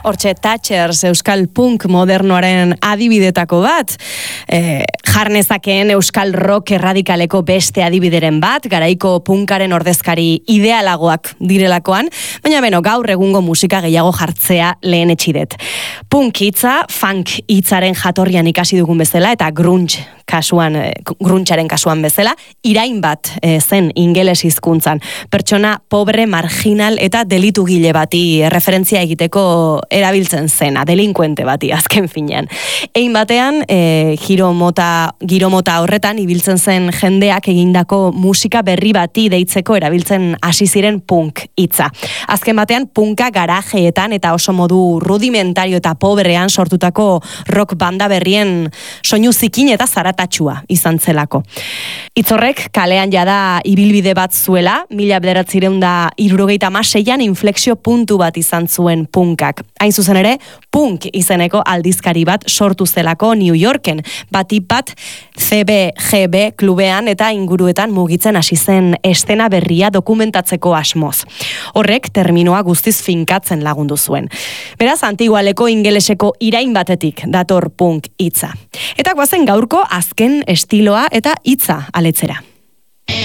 Hortxe Thatchers euskal punk modernoaren adibidetako bat, jarnezakeen euskal rock erradikaleko beste adibideren bat, garaiko punkaren ordezkari idealagoak direlakoan, baina gaur egungo musika gehiago jartzea lehen etxidet. Punk hitza, funk hitzaren jatorrian ikasi dugun bezala, eta grungearen kasuan bezala, irain bat zen ingeles hizkuntzan. Pertsona pobre, marginal eta delitugile bati referentzia egiteko erabiltzen zena, delinkuente bati azken finean. Ein batean, giro mota horretan ibiltzen zen jendeak egindako musika berri bati deitzeko erabiltzen hasi ziren punk hitza. Azken batean, punka garajeetan eta oso modu rudimentario eta pobrean sortutako rock banda berrien soinu zikin eta zaratatxua izan zelako. Itzorrek kalean jada ibilbide bat zuela, 1976an inflexio puntu bat izan zuen punkak. Hain zuzen ere, punk izeneko aldizkari bat sortu zelako New Yorken, batipat CBGB klubean eta inguruetan mugitzen hasi zen estena berria dokumentatzeko asmoz. Horrek terminoa guztiz finkatzen lagundu zuen. Beraz, antigualeko ingeleseko irain batetik dator punk hitza. Eta goazen gaurko azken estiloa eta hitza aletzera.